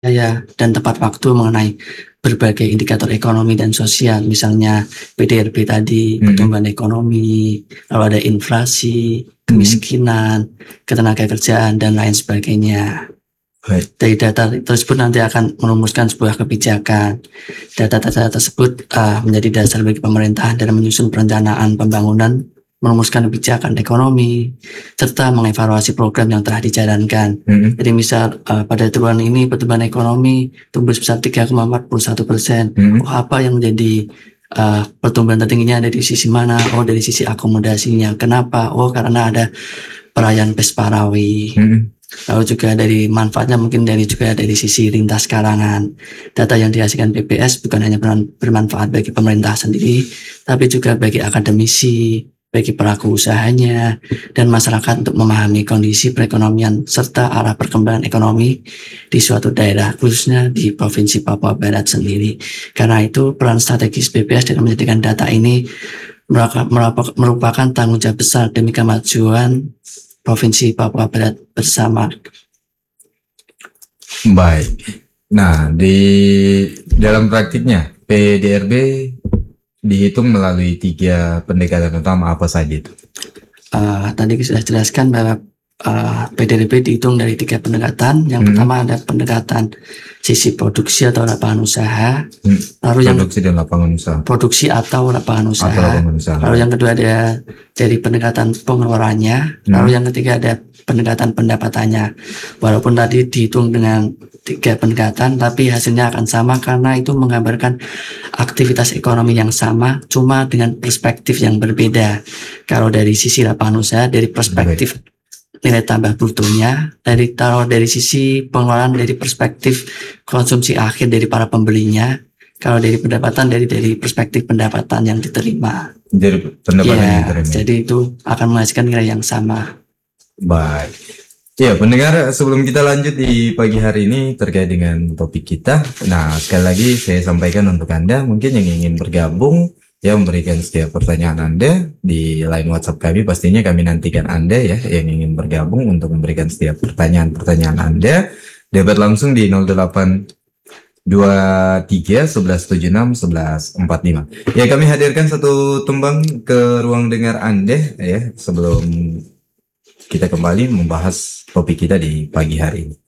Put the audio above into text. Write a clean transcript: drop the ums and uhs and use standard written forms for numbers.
ya, dan tepat waktu mengenai berbagai indikator ekonomi dan sosial, misalnya PDRB tadi, pertumbuhan ekonomi, lalu ada inflasi, kemiskinan, ketenaga kerjaan, dan lain sebagainya. Baik. Dari data tersebut nanti akan merumuskan sebuah kebijakan. Data-data tersebut menjadi dasar bagi pemerintahan dalam menyusun perencanaan pembangunan, merumuskan kebijakan ekonomi, serta mengevaluasi program yang telah dijalankan. Jadi misal pada triwulan ini pertumbuhan ekonomi tumbuh sebesar 3,41%. Apa yang menjadi pertumbuhan tertingginya ada di sisi mana? Oh, dari sisi akomodasinya. Kenapa? Oh, karena ada perayaan Pesparawi. Lalu juga dari manfaatnya mungkin juga dari sisi lintas kalangan. Data yang dihasilkan BPS bukan hanya bermanfaat bagi pemerintah sendiri, tapi juga bagi akademisi, bagi pelaku usahanya, dan masyarakat untuk memahami kondisi perekonomian serta arah perkembangan ekonomi di suatu daerah, khususnya di Provinsi Papua Barat sendiri. Karena itu peran strategis BPS dalam menjadikan data ini merupakan tanggung jawab besar demi kemajuan Provinsi Papua Barat bersama. Baik. Nah, di dalam praktiknya PDRB dihitung melalui 3 pendekatan utama, apa saja itu? Tadi sudah jelaskan bahwa PDRB dihitung dari 3 pendekatan. Yang pertama ada pendekatan sisi produksi atau lapangan usaha. Lalu produksi atau lapangan usaha. Lalu yang kedua ada dari pendekatan pengeluarannya. Lalu yang ketiga ada pendekatan pendapatannya. Walaupun tadi dihitung dengan 3 pendekatan, tapi hasilnya akan sama karena itu menggambarkan aktivitas ekonomi yang sama, cuma dengan perspektif yang berbeda. Kalau dari sisi lapangan usaha, dari perspektif nilai tambah brutonya, dari sisi pengeluaran dari perspektif konsumsi akhir dari para pembelinya. Kalau dari pendapatan dari perspektif pendapatan yang diterima. Dari pendapatan yang diterima. Jadi itu akan menghasilkan nilai yang sama. Baik. Ya, pendengar, sebelum kita lanjut di pagi hari ini terkait dengan topik kita, nah sekali lagi saya sampaikan untuk Anda mungkin yang ingin bergabung, ya, memberikan setiap pertanyaan Anda di line WhatsApp kami. Pastinya kami nantikan Anda ya yang ingin bergabung untuk memberikan setiap pertanyaan Anda. Dapat langsung di 0823 1176 1145. Ya, kami hadirkan satu tembang ke ruang dengar Anda ya sebelum kita kembali membahas topik kita di pagi hari ini.